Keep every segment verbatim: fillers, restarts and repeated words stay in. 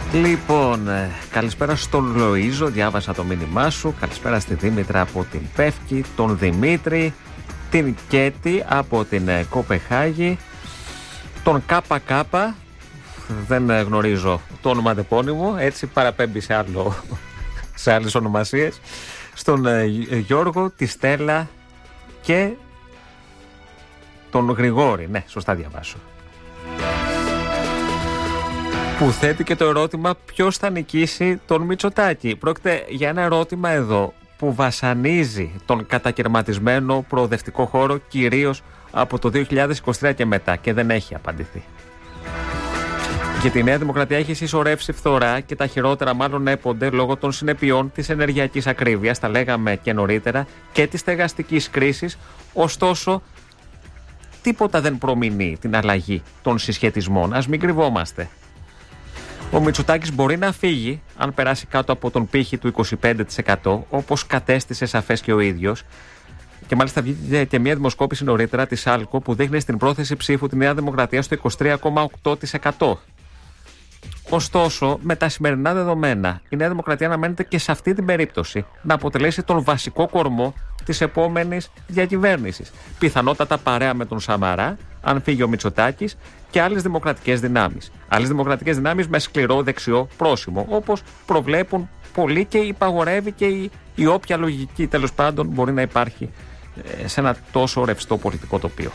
Λοιπόν, καλησπέρα στον Λοΐζο, διάβασα το μήνυμά σου. Καλησπέρα στη Δήμητρα από την Πεύκη, τον Δημήτρη, την Κέτη από την Κοπεχάγη, τον Κάπα Κάπα, δεν γνωρίζω το ονοματεπώνυμο, έτσι παραπέμπει σε, άλλο, σε άλλες ονομασίες, στον Γιώργο, τη Στέλλα και τον Γρηγόρη, ναι, σωστά διαβάσω, που θέτει και το ερώτημα ποιος θα νικήσει τον Μητσοτάκη. Πρόκειται για ένα ερώτημα εδώ που βασανίζει τον κατακερματισμένο προοδευτικό χώρο κυρίως από το δύο χιλιάδες είκοσι τρία και μετά και δεν έχει απαντηθεί. Γιατί η Νέα Δημοκρατία έχει συσσωρεύσει φθορά και τα χειρότερα μάλλον έπονται λόγω των συνεπειών της ενεργειακής ακρίβειας, τα λέγαμε και νωρίτερα, και της στεγαστικής κρίσης. Ωστόσο, τίποτα δεν προμηνεί την αλλαγή των συσχετισμών. Ας μην κρυβόμαστε. Ο Μητσοτάκης μπορεί να φύγει αν περάσει κάτω από τον πύχη του είκοσι πέντε τοις εκατό, όπως κατέστησε σαφές και ο ίδιος. Και μάλιστα βγήκε και μια δημοσκόπηση νωρίτερα της άλκο που δείχνει στην πρόθεση ψήφου τη Νέα Δημοκρατία στο είκοσι τρία κόμμα οκτώ τοις εκατό. Ωστόσο, με τα σημερινά δεδομένα, η Νέα Δημοκρατία αναμένεται και σε αυτή την περίπτωση να αποτελέσει τον βασικό κορμό της επόμενης διακυβέρνησης. Πιθανότατα παρέα με τον Σαμαρά, αν φύγει ο Μητσοτάκης, και άλλες δημοκρατικές δυνάμεις. Άλλες δημοκρατικές δυνάμεις με σκληρό δεξιό πρόσημο, όπως προβλέπουν πολλοί και υπαγορεύει και η, η όποια λογική τέλος πάντων μπορεί να υπάρχει ε, σε ένα τόσο ρευστό πολιτικό τοπίο.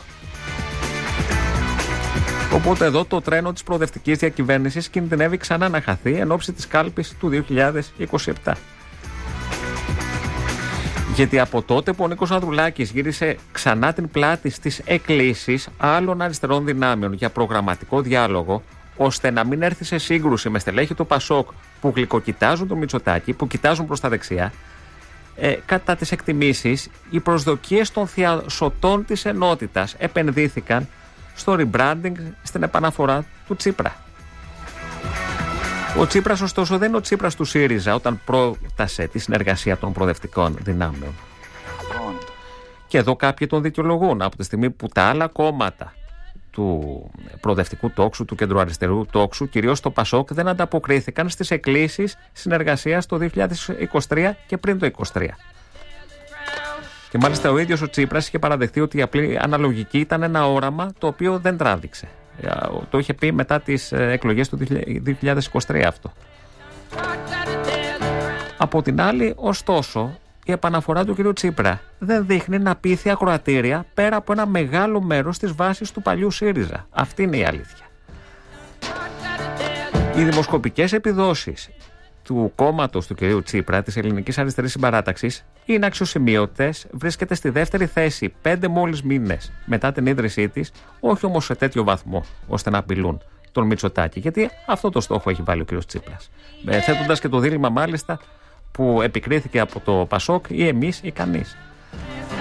Οπότε εδώ το τρένο της προοδευτικής διακυβέρνησης κινδυνεύει ξανά να χαθεί εν ώψη της κάλπης του δύο χιλιάδες είκοσι επτά. Γιατί από τότε που ο Νίκος Ανδρουλάκης γύρισε ξανά την πλάτη στις εκκλήσεις άλλων αριστερών δυνάμεων για προγραμματικό διάλογο, ώστε να μην έρθει σε σύγκρουση με στελέχη του Πασόκ που γλυκοκοιτάζουν τον Μητσοτάκη, που κοιτάζουν προς τα δεξιά, ε, κατά τις εκτιμήσεις, οι προσδοκίες των θειασωτών της ενότητας επενδύθηκαν στο rebranding, στην επαναφορά του Τσίπρα. Ο Τσίπρας, ωστόσο, δεν είναι ο Τσίπρας του ΣΥΡΙΖΑ όταν πρότασε τη συνεργασία των προοδευτικών δυνάμεων. Και εδώ κάποιοι τον δικαιολογούν, από τη στιγμή που τα άλλα κόμματα του προοδευτικού τόξου, του κεντροαριστερού τόξου, κυρίως το Πασόκ, δεν ανταποκρίθηκαν στις εκκλήσεις συνεργασίας το δύο χιλιάδες είκοσι τρία και πριν το είκοσι τρία. Και μάλιστα ο ίδιος ο Τσίπρας είχε παραδεχτεί ότι η απλή αναλογική ήταν ένα όραμα το οποίο δεν τράβηξε. Το είχε πει μετά τις εκλογές του δύο χιλιάδες είκοσι τρία αυτό. Από την άλλη, ωστόσο, η επαναφορά του κ. Τσίπρα δεν δείχνει να πείθει ακροατήρια πέρα από ένα μεγάλο μέρος της βάσης του παλιού ΣΥΡΙΖΑ. Αυτή είναι η αλήθεια. Οι δημοσκοπικές επιδόσεις του κόμματος του κ. Τσίπρα, της Ελληνικής Αριστερής Συμπαράταξης, είναι αξιοσημείωτες, βρίσκεται στη δεύτερη θέση πέντε μόλις μήνες μετά την ίδρυσή της, όχι όμως σε τέτοιο βαθμό ώστε να απειλούν τον Μητσοτάκη, γιατί αυτό το στόχο έχει βάλει ο κ. Τσίπρας. Ε, θέτοντας και το δίλημμα μάλιστα που επικρίθηκε από το Πασόκ, ή εμείς ή κανείς.